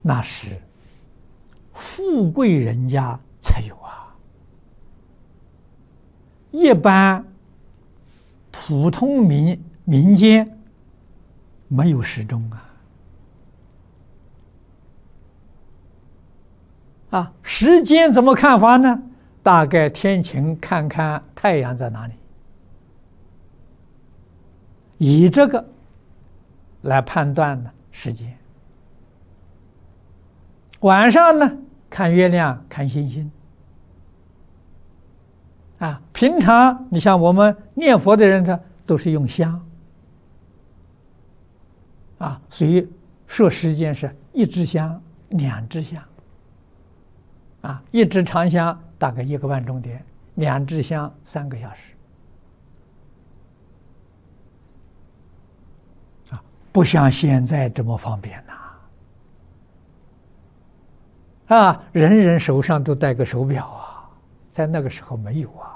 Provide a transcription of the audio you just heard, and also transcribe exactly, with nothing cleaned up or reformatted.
那是富贵人家才有啊，一般普通民民间没有时钟啊。啊，时间怎么看法呢？大概天晴看看太阳在哪里，以这个来判断呢时间。晚上呢看月亮看星星。啊，平常你像我们念佛的人，他都是用香。啊，所以说时间是一支香、两支香。啊，一支长香大概一个万钟点，两支香三个小时。啊，不像现在这么方便呐。啊，人人手上都戴个手表啊，在那个时候没有啊。